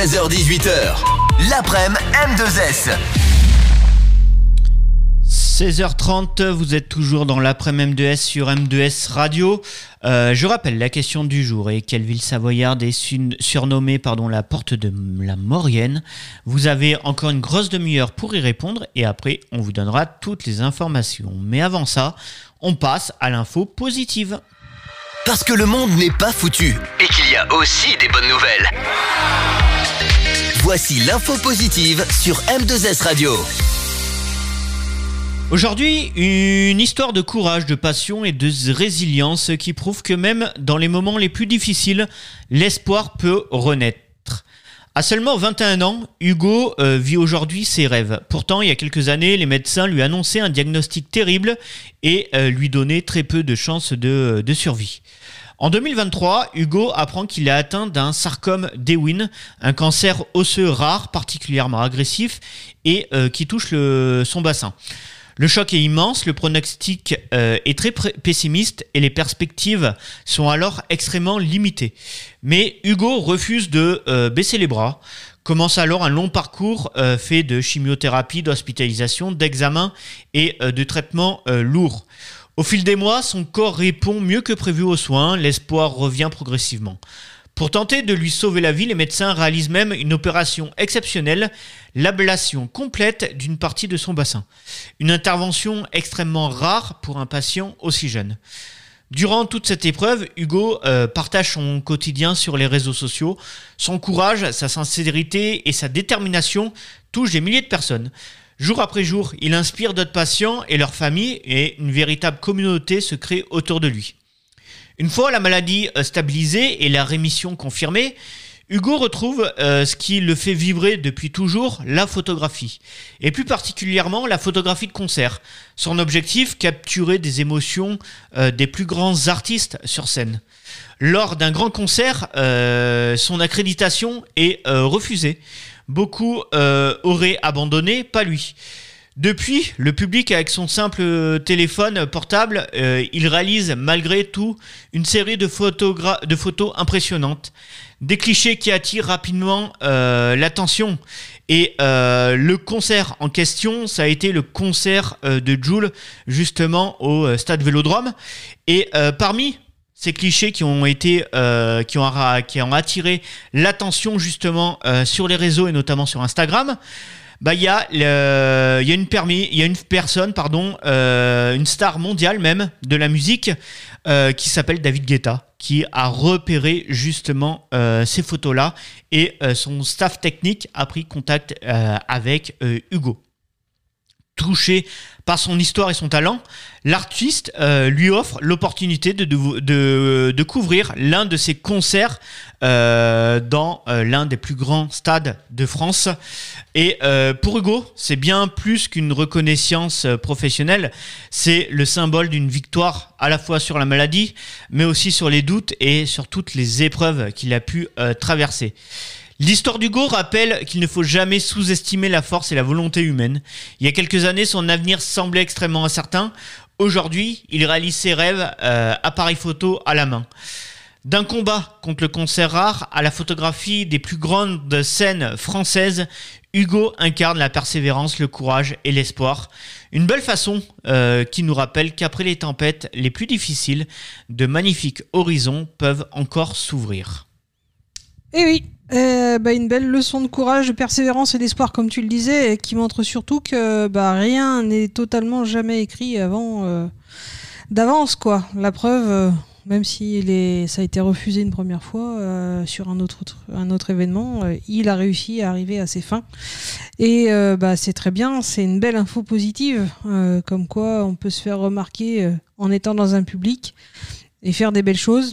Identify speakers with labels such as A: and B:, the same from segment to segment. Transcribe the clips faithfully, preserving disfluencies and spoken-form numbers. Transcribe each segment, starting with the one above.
A: seize heures dix-huit heures, l'après-midi M deux S.
B: seize heures trente, vous êtes toujours dans l'après-midi M deux S sur M deux S Radio. Euh, je rappelle la question du jour. Et quelle ville savoyarde est sun- surnommée pardon, la porte de la Maurienne? Vous avez encore une grosse demi-heure pour y répondre et après on vous donnera toutes les informations. Mais avant ça, on passe à l'info positive.
A: Parce que le monde n'est pas foutu et qu'il y a aussi des bonnes nouvelles. Voici l'info positive sur M deux S Radio.
B: Aujourd'hui, une histoire de courage, de passion et de résilience qui prouve que même dans les moments les plus difficiles, l'espoir peut renaître. À seulement vingt et un ans, Hugo euh, vit aujourd'hui ses rêves. Pourtant, il y a quelques années, les médecins lui annonçaient un diagnostic terrible et euh, lui donnaient très peu de chances de, de survie. En deux mille vingt-trois, Hugo apprend qu'il est atteint d'un sarcome d'Ewin, un cancer osseux rare, particulièrement agressif et euh, qui touche le, son bassin. Le choc est immense, le pronostic euh, est très pr- pessimiste et les perspectives sont alors extrêmement limitées. Mais Hugo refuse de euh, baisser les bras. Commence alors un long parcours euh, fait de chimiothérapie, d'hospitalisation, d'examens et euh, de traitements euh, lourds. Au fil des mois, son corps répond mieux que prévu aux soins, l'espoir revient progressivement. Pour tenter de lui sauver la vie, les médecins réalisent même une opération exceptionnelle, l'ablation complète d'une partie de son bassin. Une intervention extrêmement rare pour un patient aussi jeune. Durant toute cette épreuve, Hugo euh, partage son quotidien sur les réseaux sociaux. Son courage, sa sincérité et sa détermination touchent des milliers de personnes. Jour après jour, il inspire d'autres patients et leurs familles et une véritable communauté se crée autour de lui. Une fois la maladie stabilisée et la rémission confirmée, Hugo retrouve euh, ce qui le fait vibrer depuis toujours, la photographie. Et plus particulièrement la photographie de concert. Son objectif, capturer des émotions euh, des plus grands artistes sur scène. Lors d'un grand concert, euh, son accréditation est euh, refusée. Beaucoup euh, auraient abandonné, pas lui. Depuis, le public, avec son simple téléphone portable, euh, il réalise malgré tout une série de, photogra- de photos impressionnantes. Des clichés qui attirent rapidement euh, l'attention. Et euh, le concert en question, ça a été le concert euh, de Jul, justement au euh, Stade Vélodrome. Et euh, parmi ces clichés qui ont été, euh, qui ont, qui ont attiré l'attention justement euh, sur les réseaux et notamment sur Instagram, bah il y a le, il y a une permis, il y a une personne pardon, euh, une star mondiale même de la musique euh, qui s'appelle David Guetta, qui a repéré justement euh, ces photos-là et euh, son staff technique a pris contact euh, avec euh, Hugo. Touché par son histoire et son talent, l'artiste euh, lui offre l'opportunité de, de, de, de couvrir l'un de ses concerts euh, dans euh, l'un des plus grands stades de France. Et euh, pour Hugo, c'est bien plus qu'une reconnaissance professionnelle, c'est le symbole d'une victoire à la fois sur la maladie, mais aussi sur les doutes et sur toutes les épreuves qu'il a pu euh, traverser. L'histoire d'Hugo rappelle qu'il ne faut jamais sous-estimer la force et la volonté humaine. Il y a quelques années, son avenir semblait extrêmement incertain. Aujourd'hui, il réalise ses rêves, euh, appareil photo à la main. D'un combat contre le cancer rare à la photographie des plus grandes scènes françaises, Hugo incarne la persévérance, le courage et l'espoir. Une belle façon euh, qui nous rappelle qu'après les tempêtes les plus difficiles, de magnifiques horizons peuvent encore s'ouvrir.
C: Eh oui, euh, bah une belle leçon de courage, de persévérance et d'espoir, comme tu le disais, et qui montre surtout que bah, rien n'est totalement jamais écrit avant euh, d'avance, quoi. La preuve, euh, même si il est, ça a été refusé une première fois euh, sur un autre, un autre événement, euh, il a réussi à arriver à ses fins. Et euh, bah, c'est très bien, c'est une belle info positive, euh, comme quoi on peut se faire remarquer euh, en étant dans un public et faire des belles choses.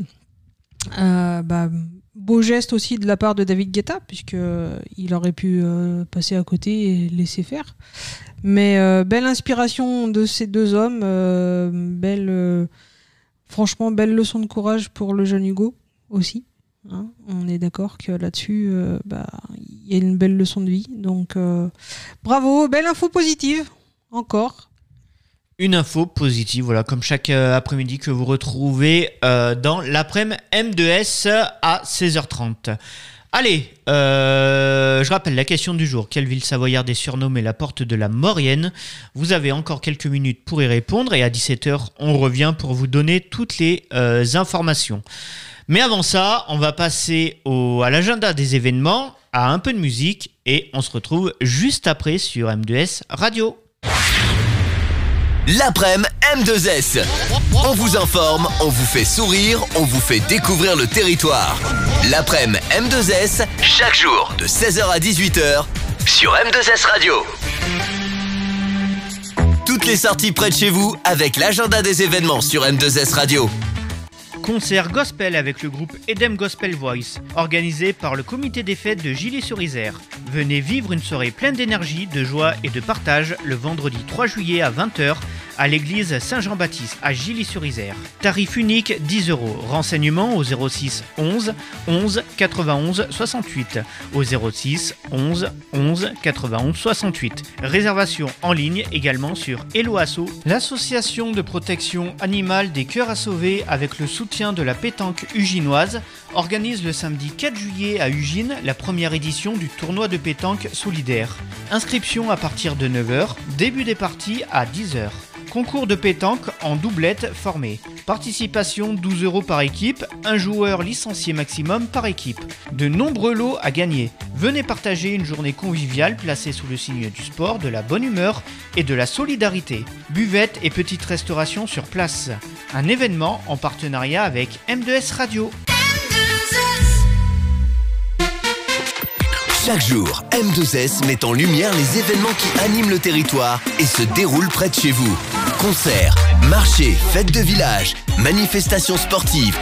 C: Euh, bah, Beau geste aussi de la part de David Guetta, puisqu'il aurait pu euh, passer à côté et laisser faire. Mais euh, belle inspiration de ces deux hommes, euh, belle, euh, franchement, belle leçon de courage pour le jeune Hugo aussi. Hein, on est d'accord que là-dessus, euh, bah, y a une belle leçon de vie. Donc, euh, bravo, belle info positive, encore.
B: Une info positive, voilà, comme chaque euh, après-midi que vous retrouvez euh, dans l'après-midi M deux S à seize heures trente. Allez, euh, je rappelle la question du jour. Quelle ville savoyarde est surnommée la porte de la Maurienne? Vous avez encore quelques minutes pour y répondre et à dix-sept heures, on revient pour vous donner toutes les euh, informations. Mais avant ça, on va passer au, à l'agenda des événements, à un peu de musique et on se retrouve juste après sur M deux S Radio.
A: L'après-midi M deux S. On vous informe, on vous fait sourire, on vous fait découvrir le territoire. L'après-midi M deux S, chaque jour de seize heures à dix-huit heures sur M deux S Radio. Toutes les sorties près de chez vous avec l'agenda des événements sur M deux S Radio.
B: Concert gospel avec le groupe Edem Gospel Voice, organisé par le comité des fêtes de Gilly-sur-Isère. Venez vivre une soirée pleine d'énergie, de joie et de partage le vendredi trois juillet à vingt heures à l'église Saint-Jean-Baptiste à Gilly-sur-Isère. Tarif unique dix euros. Renseignements au zéro six onze onze quatre-vingt-onze soixante-huit. Au zéro six onze onze quatre-vingt-onze soixante-huit. Réservation en ligne également sur Hello Asso, l'association de protection animale des cœurs à sauver avec le soutien de la pétanque uginoise, organise le samedi quatre juillet à Ugine la première édition du tournoi de pétanque solidaire. Inscription à partir de neuf heures, début des parties à dix heures. Concours de pétanque en doublette formée. Participation douze euros par équipe, un joueur licencié maximum par équipe. De nombreux lots à gagner. Venez partager une journée conviviale placée sous le signe du sport, de la bonne humeur et de la solidarité. Buvette et petite restauration sur place. Un événement en partenariat avec M deux S Radio.
A: Chaque jour, M deux S met en lumière les événements qui animent le territoire et se déroulent près de chez vous. Concerts, marchés, fêtes de village, manifestations sportives,